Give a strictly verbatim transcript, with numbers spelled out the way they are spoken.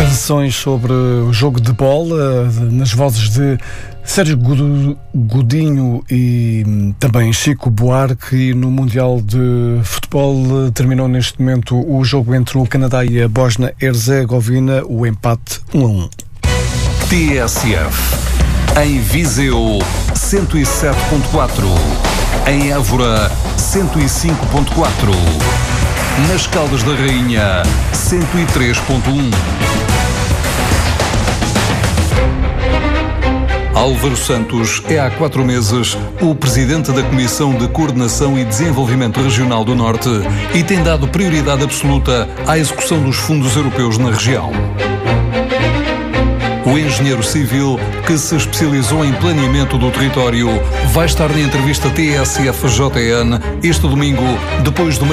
declarações sobre o jogo de bola, nas vozes de Sérgio Godinho e também Chico Buarque. E no Mundial de Futebol terminou neste momento o jogo entre o Canadá e a Bósnia-Herzegovina, o empate um a um. T S F em Viseu cento e sete ponto quatro, em Évora cento e cinco ponto quatro, nas Caldas da Rainha cento e três ponto um. Álvaro Santos é há quatro meses o presidente da Comissão de Coordenação e Desenvolvimento Regional do Norte e tem dado prioridade absoluta à execução dos fundos europeus na região. O engenheiro civil, que se especializou em planeamento do território, vai estar na entrevista T S F J N este domingo, depois do